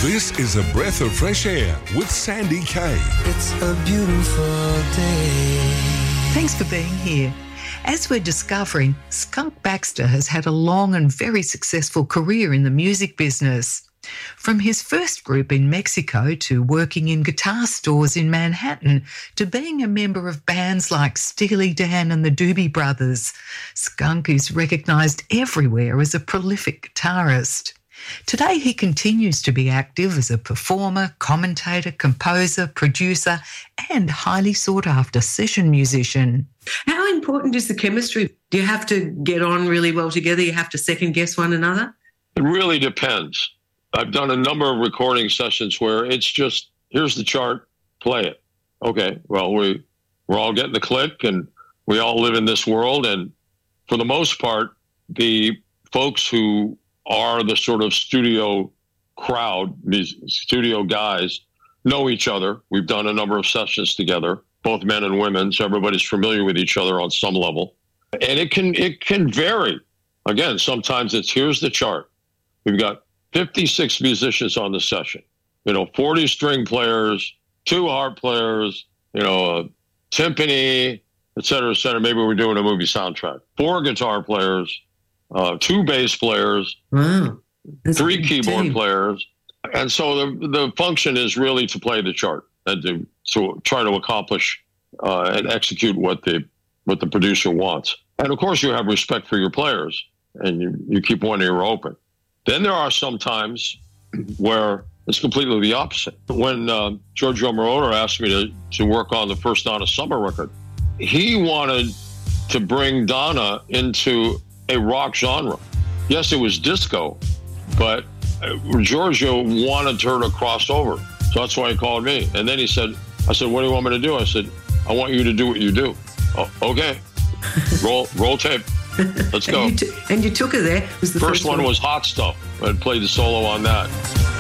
This is A Breath of Fresh Air with Sandy Kay. It's a beautiful day. Thanks for being here. As we're discovering, Skunk Baxter has had a long and very successful career in the music business. From his first group in Mexico to working in guitar stores in Manhattan to being a member of bands like Steely Dan and the Doobie Brothers, Skunk is recognised everywhere as a prolific guitarist. Today he continues to be active as a performer, commentator, composer, producer and highly sought-after session musician. How important is the chemistry? Do you have to get on really well together? You have to second-guess one another? It really depends. I've done a number of recording sessions where it's just, here's the chart, play it. Okay, well, we're all getting the click and we all live in this world. And for the most part, the folks who are the sort of studio crowd, these studio guys, know each other. We've done a number of sessions together, both men and women, so everybody's familiar with each other on some level. And it can vary. Again, sometimes it's, here's the chart. We've got 56 musicians on the session, 40 string players, 2 harp players, a timpani, et cetera, et cetera. Maybe we're doing a movie soundtrack. 4 guitar players, 2 bass players, Wow. 3 keyboard players. And so the function is really to play the chart and to try to accomplish and execute what the producer wants. And of course you have respect for your players and you keep one ear open. Then there are some times where it's completely the opposite. When Giorgio Moroder asked me to work on the first Donna Summer record, he wanted to bring Donna into a rock genre. Yes, it was disco, but Giorgio wanted her to cross over. So that's why he called me. And then I said, what do you want me to do? I said, I want you to do what you do. Oh, okay. Roll tape. Let's go. And you took her there. It was the first one was Hot Stuff. I played the solo on that.